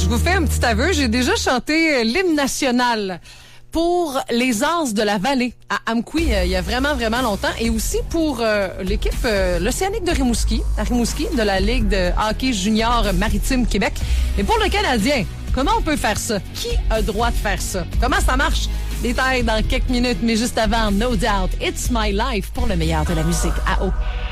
Je vous fais un petit aveu, j'ai déjà chanté l'hymne national pour les As de la Vallée à Amqui il y a vraiment, vraiment longtemps et aussi pour l'équipe l'Océanique de Rimouski, à Rimouski, de la Ligue de hockey junior maritime Québec. Et pour le Canadien, comment on peut faire ça? Qui a droit de faire ça? Comment ça marche? Détails dans quelques minutes, mais juste avant, No Doubt, It's My Life pour le meilleur de la musique. À haut.